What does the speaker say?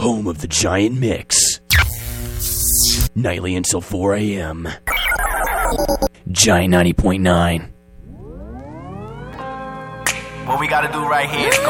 home of the Giant Mix. Nightly until 4 a.m. Giant 90.9. What we gotta do right here is go